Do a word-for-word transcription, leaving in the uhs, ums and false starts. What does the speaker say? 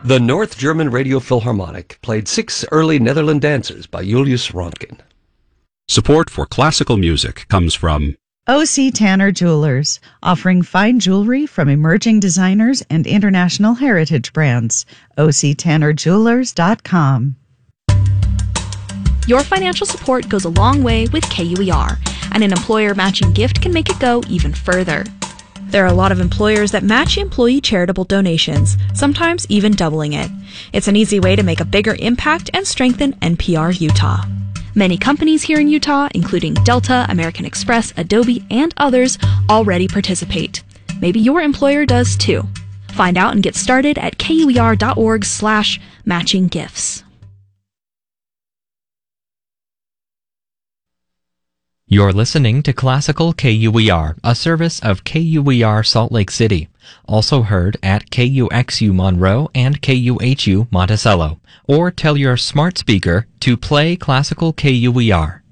The North German Radio Philharmonic played six early Netherland dances by Julius Röntgen. Support for classical music comes from O C. Tanner Jewelers, offering fine jewelry from emerging designers and international heritage brands. O C Tanner Jewelers dot com. Your financial support goes a long way with K U E R, and an employer matching gift can make it go even further. There are a lot of employers that match employee charitable donations, sometimes even doubling it. It's an easy way to make a bigger impact and strengthen N P R Utah. Many companies here in Utah, including Delta, American Express, Adobe, and others, already participate. Maybe your employer does too. Find out and get started at kuer.org slash matching gifts. You're listening to Classical K U E R, a service of K U E R Salt Lake City, also heard at K U X U Monroe and K U H U Monticello, or tell your smart speaker to play Classical K U E R.